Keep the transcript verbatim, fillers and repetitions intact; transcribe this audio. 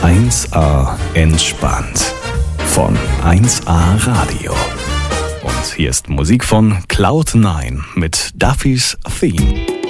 eins A entspannt von eins A Radio. Und hier ist Musik von Cloud nine mit Duffy's Theme.